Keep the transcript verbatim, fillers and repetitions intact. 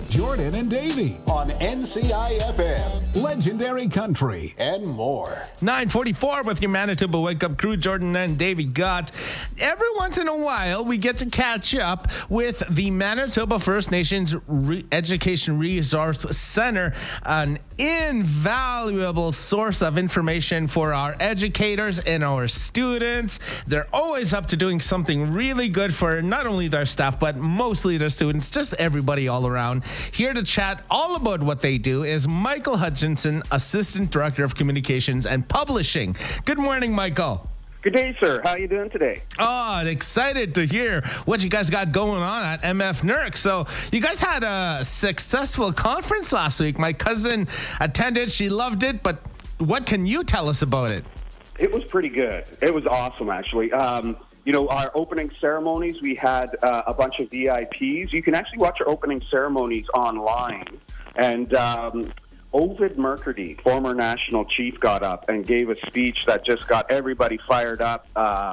Jordan and Davey on N C I F M, Legendary Country, and more. nine forty-four with your Manitoba Wake Up Crew, Jordan and Davey Gott. Every once in a while, we get to catch up with the Manitoba First Nations Re- Education Resource Center, an invaluable source of information for our educators and our students. They're always up to doing something really good for not only their staff, but mostly their students, just everybody all around. Here to chat all about what they do is Michael Hutchinson, Assistant Director of Communications and Publishing. Good morning, Michael. Good day, sir. How are you doing today? Oh, excited to hear what you guys got going on at M F N E R C. So you guys had a successful conference last week. My cousin attended. She loved it. But what can you tell us about it? It was pretty good. It was awesome, actually. Um, you know, our opening ceremonies, we had uh, a bunch of V I Ps. You can actually watch our opening ceremonies online. And um, Ovid Mercredi, former national chief, got up and gave a speech that just got everybody fired up. Uh,